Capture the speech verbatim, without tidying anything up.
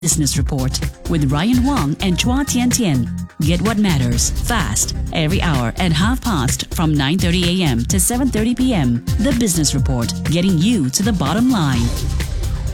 Business Report with Ryan Wong and Chua Tian Tian. Get what matters fast every hour at half past from nine thirty a m to seven thirty p m The Business Report, getting you to the bottom line.